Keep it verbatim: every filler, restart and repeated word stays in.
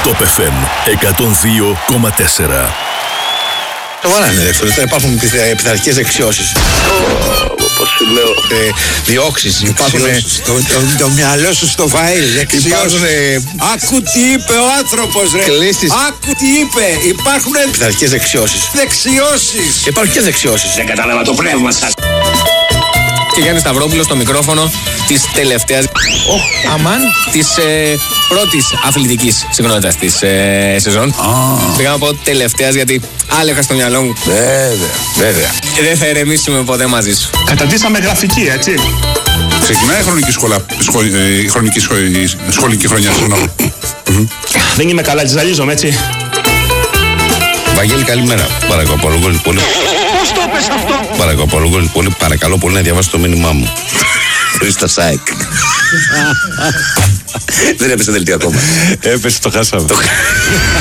Top εφ εμ εκατόν δύο κόμμα τέσσερα. Σοβαρά είναι, δεν υπάρχουν πειθαρχικές δεξιώσεις. Πώς σου λέω. Ε, διώξεις, υπάρχουν. Το, το, το μυαλό σου στο φαΐ, δεξιώσεις. Άκου τι είπε ο άνθρωπος, ρε. Κλείσεις. Άκου τι είπε. Υπάρχουν Πειθαρχικές δεξιώσεις. δεξιώσεις. Υπάρχουν και δεξιώσεις. Δεν κατάλαβα το πνεύμα σας. Και Γιάννη Σταυρόπουλος στο μικρόφωνο της τελευταίας. Oh, αμάν. Της ε, πρώτης αθλητικής συχνότητας της ε, σεζόν. Ah. Πήγα να πω τελευταίας γιατί άλλα είχα στο μυαλό μου. Βέβαια, βέβαια. Και δεν θα ηρεμήσουμε ποτέ μαζί σου. Καταντήσαμε γραφική, έτσι. Ξεκινάει η χρονική, σχολα, σχο, η χρονική σχο, η σχολική χρονιά, συγγνώμη. Δεν είμαι καλά, τζαλίζομαι, έτσι. Βαγγέλη, καλημέρα. Παρακαλώ πολύ. πολύ. Πώς το πες αυτό? Παρακαλώ πολύ, πολύ. Παρακαλώ πολύ να διαβάσει το μήνυμά μου. Χρήστα Σάικ. Δεν έπεσε δελτίο ακόμα. Έπεσε, το χάσαμε.